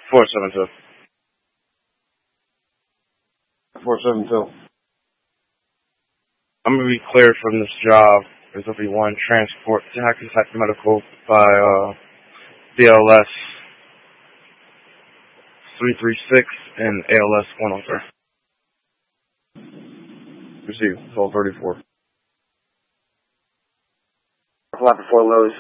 472. 472. I'm going to be cleared from this job. There's going to be one transport to Hackensack Medical by BLS 336 and ALS 103. Received, 1234. Fly for Fort Lewis.